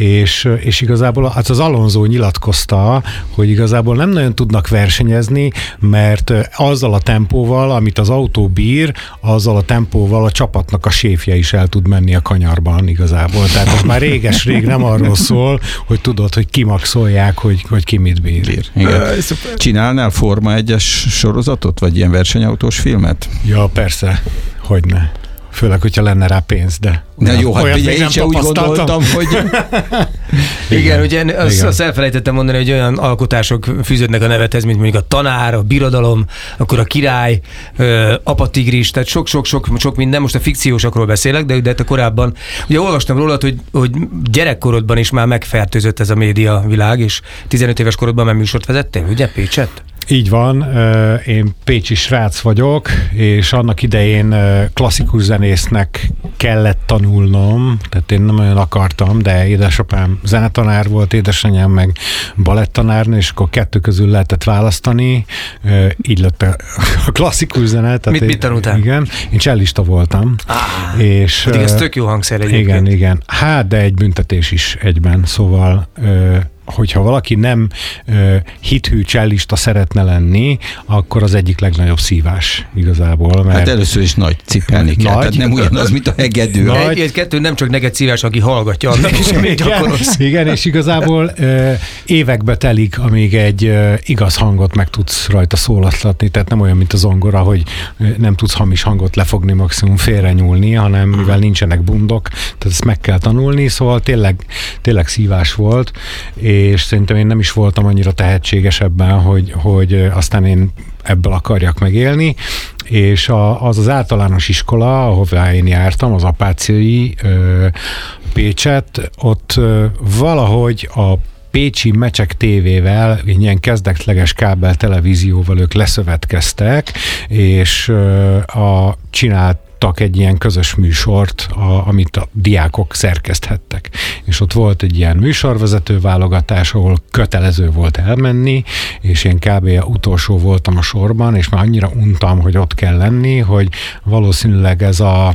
és igazából az Alonso nyilatkozta, hogy igazából nem nagyon tudnak versenyezni, mert azzal a tempóval, amit az autó bír, azzal a tempóval a csapatnak a séfje is el tud menni a kanyarban igazából. Tehát ez már réges-rég nem arról szól, hogy tudod, hogy kimaxolják, hogy ki mit bír. Csinálnál Forma 1-es sorozatot, vagy ilyen versenyautós filmet? Ja, persze. Hogyne. Főleg, hogyha lenne rá pénz, de... Na jó, hát ugye én sem úgy gondoltam, hogy... Igen, ugye azt elfelejtettem mondani, hogy olyan alkotások fűződnek a nevethez, mint mondjuk a Tanár, a Birodalom, akkor a Király, Apatigris, tehát sok minden, most a fikciósakról beszélek, de te korábban, ugye olvastam rólad, hogy gyerekkorodban is már megfertőzött ez a média világ, és 15 éves korodban már műsort vezettél, ugye Pécset? Így van, én pécsi srác vagyok, és annak idején klasszikus zenésznek kellett tanulnom, tehát én nem olyan akartam, de édesapám zenetanár volt, édesanyám meg balettanárnő, és akkor kettő közül lehetett választani, így lett a klasszikus zene. Mit tanultál? Igen, én csellista voltam. És, pedig ez tök jó hangszer egyébként. Igen. Hát, de egy büntetés is egyben, szóval... hogyha valaki nem hithű csellista szeretne lenni, akkor az egyik legnagyobb szívás igazából. Mert hát először is nagy cipelni kell, tehát nem ugyanaz, mint a hegedű. Egy-kettő nem csak neked szívás, aki hallgatja, annak is, amit gyakorolsz. Igen, és igazából évekbe telik, amíg egy igaz hangot meg tudsz rajta szólatlatni, tehát nem olyan, mint a zongora, hogy nem tudsz hamis hangot lefogni, maximum félrenyúlni, hanem mivel nincsenek bundok, tehát ezt meg kell tanulni, szóval tényleg szívás volt, és szerintem én nem is voltam annyira tehetséges ebben, hogy aztán én ebből akarjak megélni, és az általános iskola, ahová én jártam, az Apáciai Pécset, ott valahogy a pécsi Mecsek tévével, ilyen kezdetleges kábel televízióval ők leszövetkeztek, és csinált alkottak egy ilyen közös műsort, amit a diákok szerkeszthettek. És ott volt egy ilyen műsorvezető válogatás, ahol kötelező volt elmenni, és én kb. Utolsó voltam a sorban, és már annyira untam, hogy ott kell lenni, hogy valószínűleg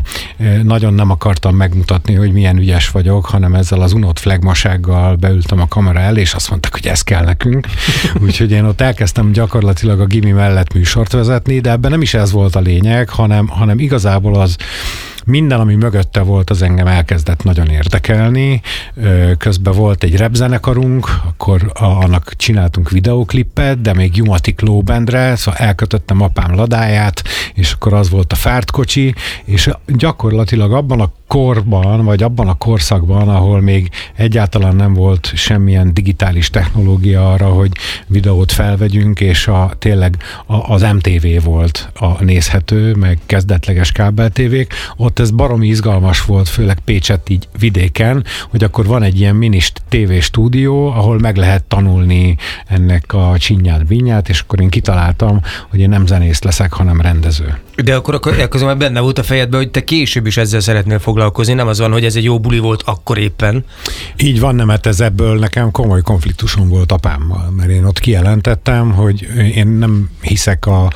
nagyon nem akartam megmutatni, hogy milyen ügyes vagyok, hanem ezzel az unott flegmasággal beültem a kamera elé, és azt mondták, hogy ez kell nekünk. Úgyhogy én ott elkezdtem gyakorlatilag a gimi mellett műsort vezetni, de ebben nem is ez volt a lényeg, hanem igazából az minden, ami mögötte volt, az engem elkezdett nagyon érdekelni. Közben volt egy rapzenekarunk, akkor annak csináltunk videóklippet, de még Jumatic Lowbandre, szóval elkötöttem apám ladáját, és akkor az volt a fártkocsi, és gyakorlatilag abban a korban, vagy abban a korszakban, ahol még egyáltalán nem volt semmilyen digitális technológia arra, hogy videót felvegyünk, és tényleg az MTV volt a nézhető, meg kezdetleges kábeltévék, ott ez baromi izgalmas volt, főleg Pécsett így vidéken, hogy akkor van egy ilyen minis tévéstúdió, ahol meg lehet tanulni ennek a csinyát-binyát, és akkor én kitaláltam, hogy én nem zenész leszek, hanem rendező. De akkor már benne volt a fejedben, hogy te később is ezzel szeretnél foglalkozni, nem az van, hogy ez egy jó buli volt akkor éppen. Így van, nem, ez ebből nekem komoly konfliktusom volt apámmal, mert én ott kijelentettem, hogy én nem hiszek a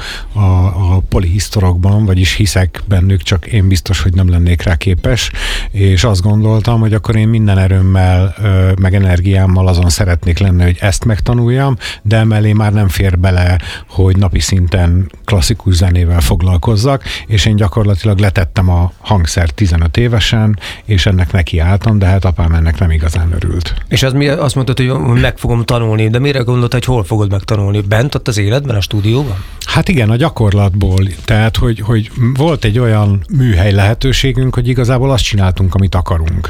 polihisztorokban, vagyis hiszek bennük, csak én biztos, hogy nem lennék rá képes, és azt gondoltam, hogy akkor én minden erőmmel, meg energiámmal azon szeretnék lenni, hogy ezt megtanuljam, de emellé már nem fér bele, hogy napi szinten klasszikus zenével foglalkozzak, és én gyakorlatilag letettem a hangszert 15 évesen, és ennek nekiálltam, de hát apám ennek nem igazán örült. És azt mondtad, hogy meg fogom tanulni, de mire gondoltad, hogy hol fogod megtanulni? Bent ott az életben, a stúdióban? Hát igen, a gyakorlatból. Tehát, hogy volt egy olyan műhely lehetőségünk, hogy igazából azt csináltunk, amit akarunk.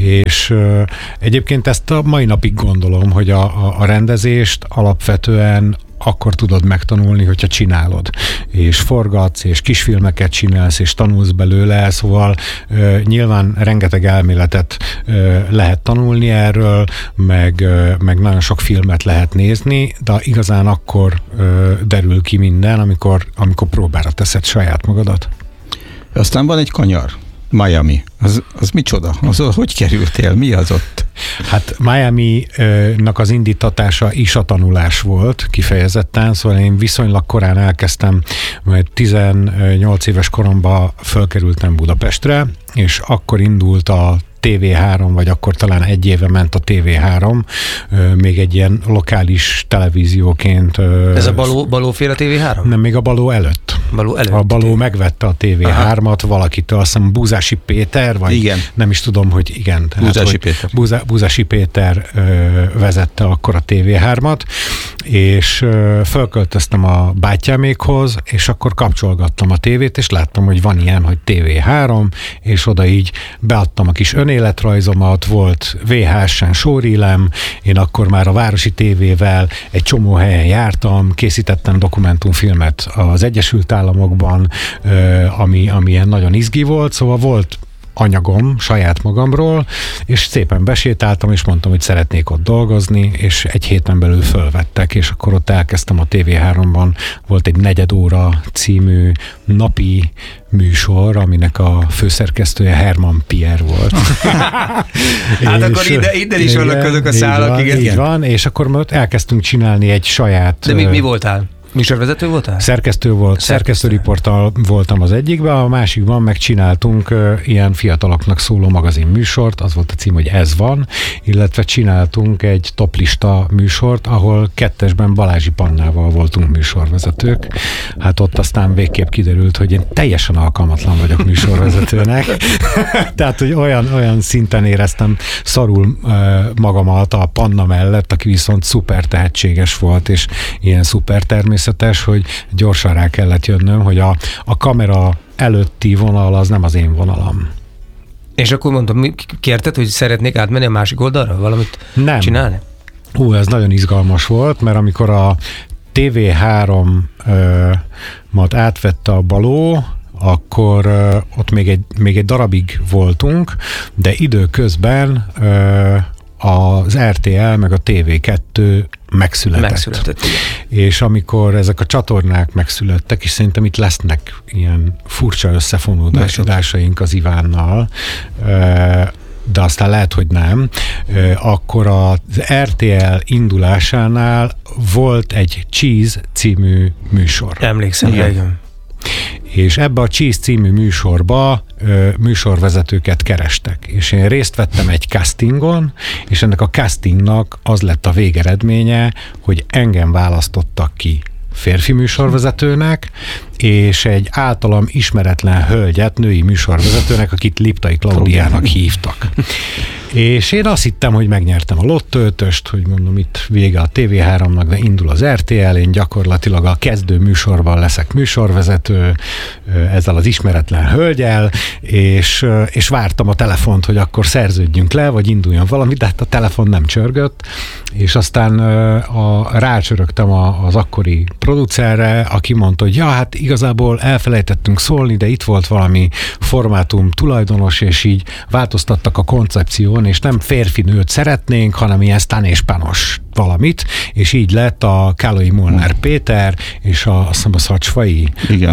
És egyébként ezt a mai napig gondolom, hogy a rendezést alapvetően akkor tudod megtanulni, hogyha csinálod. És forgatsz, és kisfilmeket csinálsz, és tanulsz belőle, szóval nyilván rengeteg elméletet lehet tanulni erről, meg nagyon sok filmet lehet nézni, de igazán akkor derül ki minden, amikor próbára teszed saját magadat. Aztán van egy kanyar. Miami. Az micsoda? Hogy kerültél? Mi az ott? Hát Miami-nak az indítatása is a tanulás volt kifejezetten, szóval én viszonylag korán elkezdtem, mert 18 éves koromban fölkerültem Budapestre, és akkor indult a TV3, vagy akkor talán egy éve ment a TV3, még egy ilyen lokális televízióként. Ez a Balóféle TV3? Nem, még a Baló előtt. A Baló megvette a TV3-at valakitől, azt hiszem Búzási Péter, vagy igen. Nem is tudom, hogy igen. Búzási Péter vezette akkor a TV3-at, és fölköltöztem a bátyámékhoz, és akkor kapcsolgattam a tévét, és láttam, hogy van ilyen, hogy TV3, és oda így beadtam a kis önéletrajzomat, volt VHS-en sórílem, én akkor már a Városi tévével egy csomó helyen jártam, készítettem dokumentumfilmet az Egyesült Államokban, ami ilyen nagyon izgi volt, szóval volt anyagom saját magamról, és szépen besétáltam, és mondtam, hogy szeretnék ott dolgozni, és egy héten belül fölvettek, és akkor ott elkezdtem a TV3-ban, volt egy 4 óra című napi műsor, aminek a főszerkesztője Herman Pierre volt. Hát akkor innen is vannak azok a szálak, igen. Így van, és akkor ott elkezdtünk csinálni egy saját... De mi voltál? Műsorvezető voltál? Szerkesztő volt, szerkesztőriporttal voltam az egyikben, a másikban megcsináltunk ilyen fiataloknak szóló magazin műsort, az volt a cím, hogy Ez van, illetve csináltunk egy toplista műsort, ahol 2-esben Balázsi Pannával voltunk műsorvezetők. Hát ott aztán végképp kiderült, hogy én teljesen alkalmatlan vagyok műsorvezetőnek. Tehát, hogy olyan szinten éreztem szarul magamat a Panna mellett, aki viszont szuper tehetséges volt, és ilyen szuper természetes, hogy gyorsan rá kellett jönnöm, hogy a kamera előtti vonal az nem az én vonalam. És akkor mondtam, kérted, hogy szeretnék átmenni a másik oldalra? Valamit csinálni? Ez nagyon izgalmas volt, mert amikor a TV3-mat átvette a Baló, akkor ott még egy darabig voltunk, de időközben az RTL meg a TV2 megszületett. És amikor ezek a csatornák megszülettek, és szerintem itt lesznek ilyen furcsa összefonódásaink az Ivánnal, de aztán lehet, hogy nem, akkor az RTL indulásánál volt egy Cheese című műsor. Emlékszem, igen. És ebbe a Cheese című műsorba műsorvezetőket kerestek. És én részt vettem egy castingon, és ennek a castingnak az lett a végeredménye, hogy engem választottak ki férfi műsorvezetőnek, és egy általam ismeretlen hölgyet, női műsorvezetőnek, akit Liptai Klaudiának hívtak. És én azt hittem, hogy megnyertem a lottóötöst, hogy mondom, itt vége a TV3-nak, de indul az RTL, én gyakorlatilag a kezdő műsorban leszek műsorvezető ezzel az ismeretlen hölgyel, és vártam a telefont, hogy akkor szerződjünk le, vagy induljon valami, de hát a telefon nem csörgött, és aztán rácsörögtem az akkori producerre, aki mondta, hogy ja, hát igazából elfelejtettünk szólni, de itt volt valami formátum tulajdonos, és így változtattak a koncepción, és nem férfi-nőt szeretnénk, hanem ilyen Stan és Panos valamit, és így lett a Kálai Molnár Péter és a Szacsvai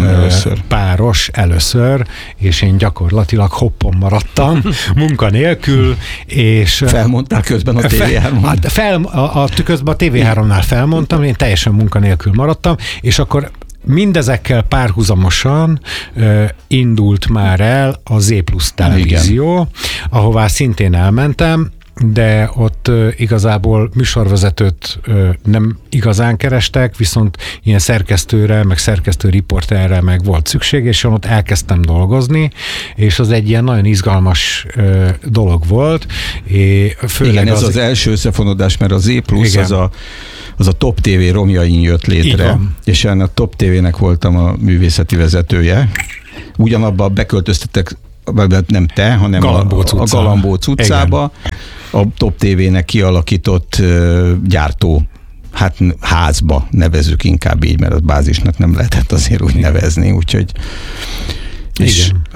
páros először, és én gyakorlatilag hoppon maradtam, munka nélkül, és... Felmondtál közben a TV3-on? Közben a TV3-nál felmondtam, én teljesen munka nélkül maradtam, és akkor mindezekkel párhuzamosan indult már el a Z+ televízió, ahová szintén elmentem, de ott igazából műsorvezetőt nem igazán kerestek, viszont ilyen szerkesztőre, meg szerkesztő riporterre meg volt szükség, és ott elkezdtem dolgozni, és az egy ilyen nagyon izgalmas dolog volt. Igen, ez az első összefonódás, mert a Z+ az a Top TV romjain jött létre, és én a Top TV-nek voltam a művészeti vezetője. Ugyanabba beköltöztetek, nem te, hanem a Galambóc utcába, a Top TV-nek kialakított gyártó házba nevezzük inkább így, mert a bázisnak nem lehetett azért úgy nevezni, úgyhogy és